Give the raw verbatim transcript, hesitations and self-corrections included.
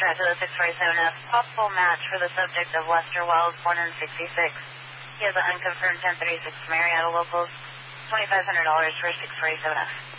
contract to the six forty-seven F. Possible match for the subject of Lester Wells, born in sixty-six. He has an unconfirmed ten thirty-six Marietta locals. twenty-five hundred dollars for six forty-seven F.